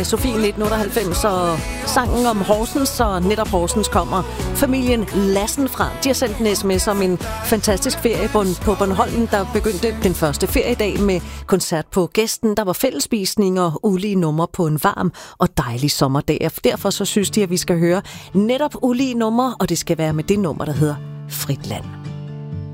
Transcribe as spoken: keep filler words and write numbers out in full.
Sofie nitten otteoghalvfems og sangen om Horsens, og netop Horsens kommer familien Lassen fra. De har sendt en sms om en fantastisk ferie på Bornholm, der begyndte den første feriedag med koncert på Gæsten. Der var fællesspisning og ulige numre på en varm og dejlig sommerdag. Derfor så synes de, at vi skal høre netop ulige numre, og det skal være med det nummer, der hedder Frit Land.